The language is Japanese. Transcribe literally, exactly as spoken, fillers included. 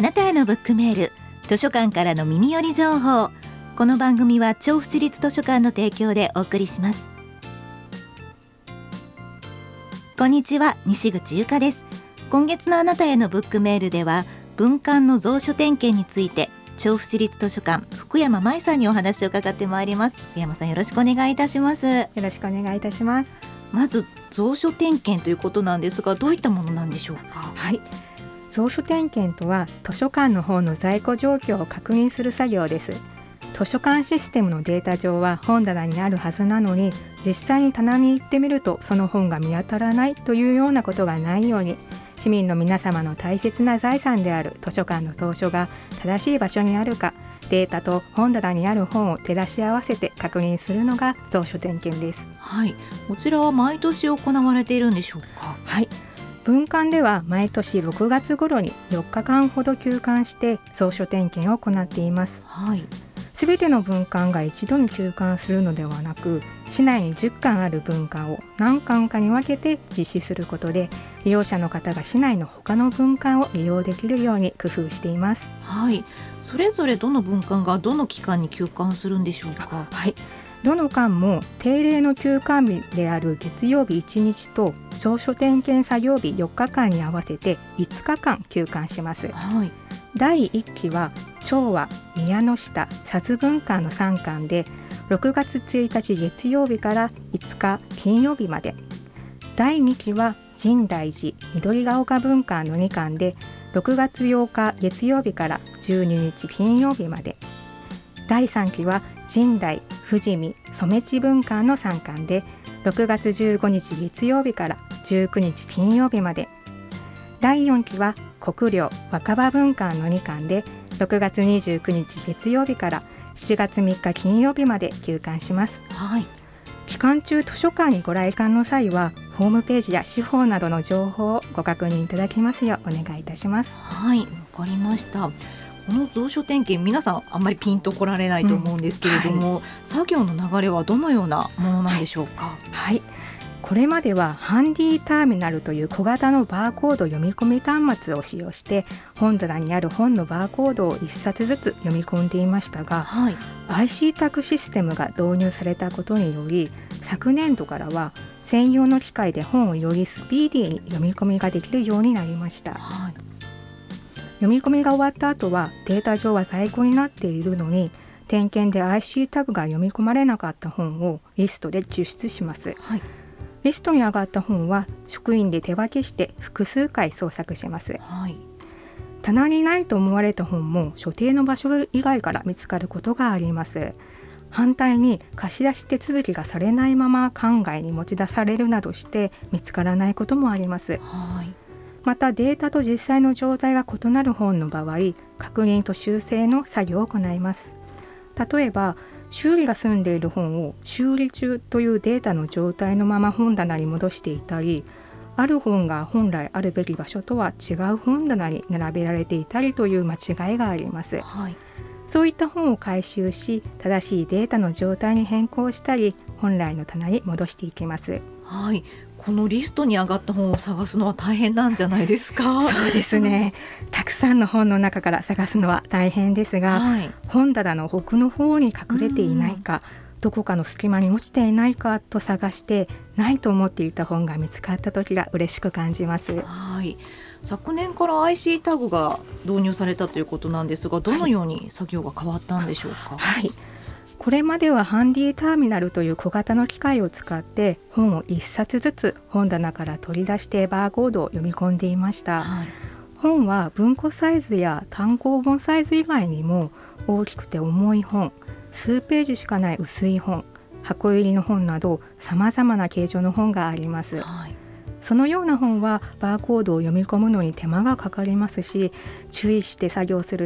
なたへのブックメール、図書館からの耳寄り情報。この番組は調布市立図書館の提供でお送りします。こんにちは、西口ゆかです。今月のあなたへのブックメールでは、文館の蔵書点検について調布市立図書館福山舞さんにお話を伺ってまいります。福山さん、よろしくお願いいたします。よろしくお願いいたします。 まず蔵書点検ということなんですが、どういったものなんでしょうか？ はい、蔵書点検とは図書館の方の在庫状況を確認する作業です。図書館システムのデータ上は本棚にあるはずなのに、実際に棚に行ってみるとその本が見当たらないというようなことがないように、市民の皆様の大切な財産である図書館の蔵書が正しい場所にあるか、データと本棚にある本を照らし合わせて確認するのが蔵書点検です。 はい、こちらは毎年行われているんでしょうか？ はい、文館では毎年ろくがつ頃によっかかんほど休館して蔵書点検を行っています。 はい、 すべての文館が一度に休館するのではなく、市内にじゅっかんある文館を何館かに分けて実施することで、利用者の方が市内の他の文館を利用できるように工夫しています。 はい、それぞれどの文館がどの期間に休館するんでしょうか？ はい、どの館も定例の休館日である月曜日いちにちと蔵書点検作業日よっかかんに合わせていつかかん休館します。 はい、 だいいっきは調和、宮の下、佐津文館のさんかんでろくがつついたち月曜日からいつか金曜日まで。だいにきは深大寺、緑が丘文館のにかんでろくがつようか月曜日からじゅうににち金曜日まで。だいさんきは深大、富士見、染地文館のさんかんでろくがつじゅうごにち月曜日からじゅうくにち金曜日まで。だいよんきは国領、若葉文館のにかんでろくがつにじゅうくにち月曜日からしちがつみっか金曜日まで休館します。 はい、 期間中図書館にご来館の際はホームページや司法などの情報をご確認いただきますようお願いいたします。 はい、わかりました。この蔵書点検、皆さんあんまりピンとこられないと思うんですけれども、うん、はい、作業の流れはどのようなものなんでしょうか？ はい、はい、これまではハンディターミナルという小型のバーコード読み込み端末を使用して本棚にある本のバーコードをいっさつずつ読み込んでいましたが、はい、アイシー タグシステムが導入されたことにより、昨年度からは専用の機械で本をよりスピーディーに読み込みができるようになりました。はい、読み込みが終わった後はデータ上は在庫になっているのに、点検で アイシー タグが読み込まれなかった本をリストで抽出します。はい、リストに上がった本は職員で手分けして複数回捜索します。はい、棚にないと思われた本も所定の場所以外から見つかることがあります。反対に貸し出し手続きがされないまま館外に持ち出されるなどして見つからないこともあります。はい、またデータと実際の状態が異なる本の場合、確認と修正の作業を行います。例えば修理が済んでいる本を修理中というデータの状態のまま本棚に戻していたり、ある本が本来あるべき場所とは違う本棚に並べられていたりという間違いがあります。はい、そういった本を回収し、正しいデータの状態に変更したり、本来の棚に戻していきます。 はい、このリストに上がった本を探すのは大変なんじゃないですか？ そうですね、たくさんの本の中から探すのは大変ですが、はい、本棚の奥の方に隠れていないか、どこかの隙間に落ちていないかと探して、ないと思っていた本が見つかった時が嬉しく感じます。 はい、昨年から アイシー タグが導入されたということなんですが、どのように作業が変わったんでしょうか？ はい、これまではハンディターミナルという小型の機械を使って本をいっさつずつ本棚から取り出してバーコードを読み込んでいました。はい、本は文庫サイズや単行本サイズ以外にも、大きくて重い本、数ページしかない薄い本、箱入りの本など様々な形状の本があります。はい、そのような本はバーコードを読み込むのに手間がかかりますし、注意して作業する